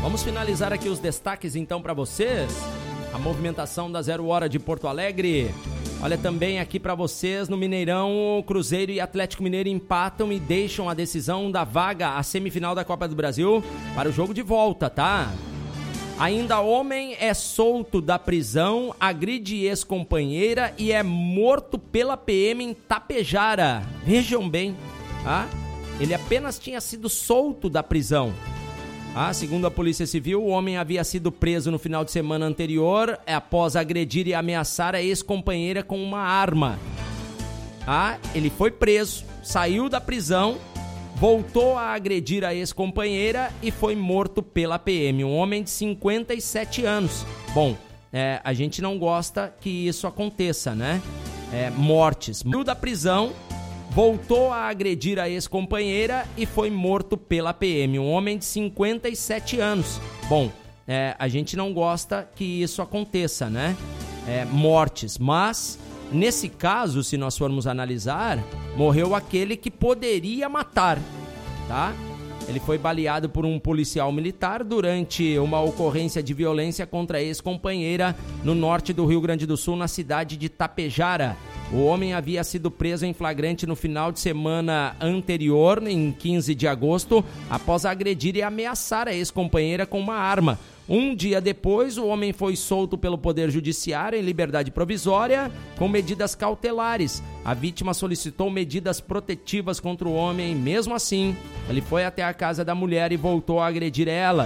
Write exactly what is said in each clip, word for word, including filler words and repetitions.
Vamos finalizar aqui os destaques então para vocês. A movimentação da Zero Hora de Porto Alegre. Olha, também aqui para vocês no Mineirão, o Cruzeiro e Atlético Mineiro empatam e deixam a decisão da vaga à semifinal da Copa do Brasil para o jogo de volta, tá? Ainda homem é solto da prisão, agride ex-companheira e é morto pela P M em Tapejara. Vejam bem, tá? Ele apenas tinha sido solto da prisão. Ah, segundo a Polícia Civil, o homem havia sido preso no final de semana anterior após agredir e ameaçar a ex-companheira com uma arma. Ah, ele foi preso, saiu da prisão, voltou a agredir a ex-companheira e foi morto pela P M. Um homem de cinquenta e sete anos. Bom, é, a gente não gosta que isso aconteça, né? É, mortes. Saiu da prisão, voltou a agredir a ex-companheira e foi morto pela P M. Um homem de cinquenta e sete anos. Bom, é, a gente não gosta que isso aconteça, né? É, mortes. Mas, nesse caso, se nós formos analisar, morreu aquele que poderia matar, tá? Ele foi baleado por um policial militar durante uma ocorrência de violência contra a ex-companheira no norte do Rio Grande do Sul, na cidade de Tapejara. O homem havia sido preso em flagrante no final de semana anterior, em quinze de agosto, após agredir e ameaçar a ex-companheira com uma arma. Um dia depois, o homem foi solto pelo Poder Judiciário em liberdade provisória com medidas cautelares. A vítima solicitou medidas protetivas contra o homem. Mesmo assim, ele foi até a casa da mulher e voltou a agredir ela.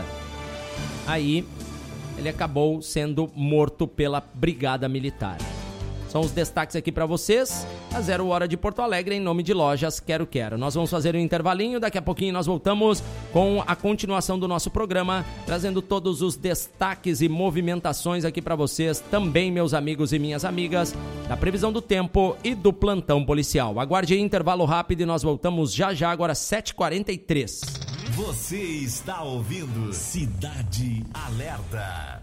Aí, ele acabou sendo morto pela Brigada Militar. São os destaques aqui para vocês, a Zero Hora de Porto Alegre, em nome de Lojas Quero Quero. Nós vamos fazer um intervalinho, daqui a pouquinho nós voltamos com a continuação do nosso programa, trazendo todos os destaques e movimentações aqui para vocês, também meus amigos e minhas amigas, da previsão do tempo e do plantão policial. Aguarde aí, intervalo rápido e nós voltamos já já, agora sete e quarenta e três. Você está ouvindo Cidade Alerta.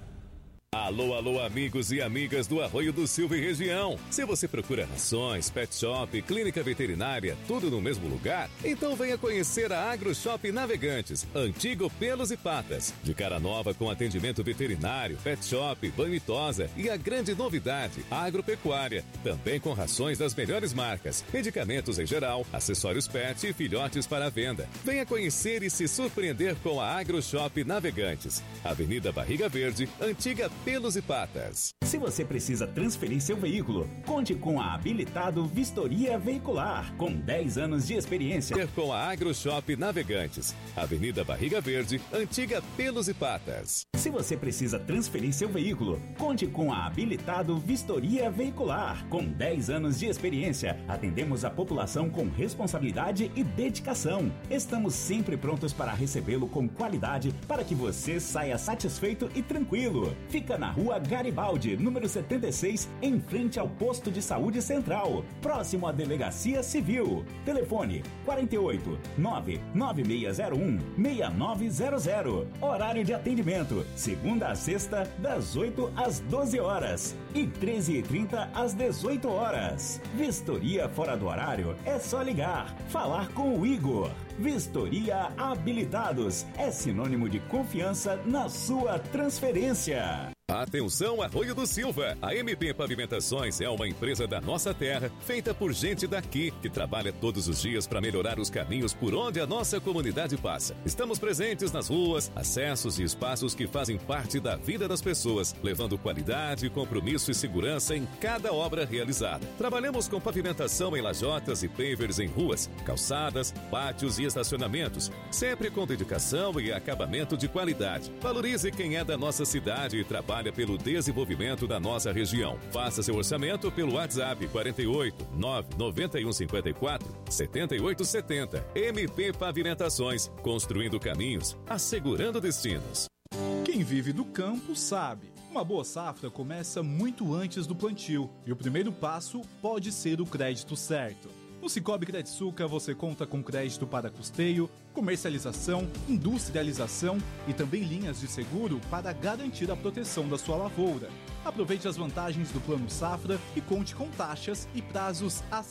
Alô, alô, amigos e amigas do Arroio do Silva e região. Se você procura rações, pet shop, clínica veterinária, tudo no mesmo lugar, então venha conhecer a Agro Shop Navegantes, antigo Pelos e Patas. De cara nova com atendimento veterinário, pet shop, banho e tosa e a grande novidade, agropecuária. Também com rações das melhores marcas, medicamentos em geral, acessórios pet e filhotes para venda. Venha conhecer e se surpreender com a Agro Shop Navegantes. Avenida Barriga Verde, antiga Pelos e Patas. Se você precisa transferir seu veículo, conte com a Habilitado Vistoria Veicular, com dez anos de experiência. Com a Agro Shop Navegantes, Avenida Barriga Verde, antiga Pelos e Patas. Se você precisa transferir seu veículo, conte com a Habilitado Vistoria Veicular, com dez anos de experiência. Atendemos a população com responsabilidade e dedicação. Estamos sempre prontos para recebê-lo com qualidade, para que você saia satisfeito e tranquilo. Fica na Rua Garibaldi, número setenta e seis, em frente ao Posto de Saúde Central, próximo à Delegacia Civil. Telefone quarenta e oito, nove nove seis zero um, seis nove zero zero. Horário de atendimento, segunda a sexta, das oito às doze horas e treze e trinta às dezoito horas. Vistoria fora do horário é só ligar, falar com o Igor. Vistoria Habilitados é sinônimo de confiança na sua transferência. Atenção, Arroio do Silva! A M P Pavimentações é uma empresa da nossa terra, feita por gente daqui, que trabalha todos os dias para melhorar os caminhos por onde a nossa comunidade passa. Estamos presentes nas ruas, acessos e espaços que fazem parte da vida das pessoas, levando qualidade, compromisso e segurança em cada obra realizada. Trabalhamos com pavimentação em lajotas e pavers em ruas, calçadas, pátios e estacionamentos, sempre com dedicação e acabamento de qualidade. Valorize quem é da nossa cidade e trabalha pelo desenvolvimento da nossa região. Faça seu orçamento pelo WhatsApp quarenta e oito, nove nove um cinco quatro, sete oito sete zero. M P Pavimentações, construindo caminhos, assegurando destinos. Quem vive do campo sabe. Uma boa safra começa muito antes do plantio e o primeiro passo pode ser o crédito certo. No Cicobi Crediçuca você conta com crédito para custeio, comercialização, industrialização e também linhas de seguro para garantir a proteção da sua lavoura. Aproveite as vantagens do Plano Safra e conte com taxas e prazos acessíveis.